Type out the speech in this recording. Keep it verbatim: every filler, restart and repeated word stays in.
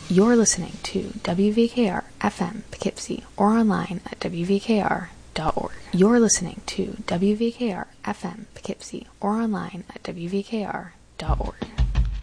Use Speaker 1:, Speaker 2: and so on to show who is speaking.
Speaker 1: You're listening to W V K R F M Poughkeepsie or online at W V K R dot org. You're listening to W V K R F M Poughkeepsie or online at W V K R dot org.